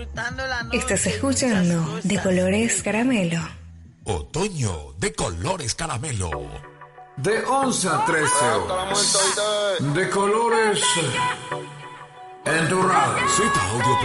disfrutando la noche. Estás escuchando De Colores Caramelo. Otoño de Colores Caramelo. De 11 a 13. De Colores en tu radio. Z Audio